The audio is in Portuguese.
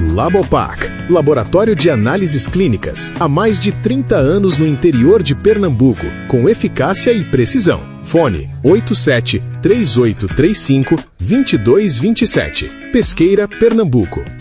Labopac, laboratório de análises clínicas, há mais de 30 anos no interior de Pernambuco, com eficácia e precisão. Fone 87-3835-2227. Pesqueira, Pernambuco.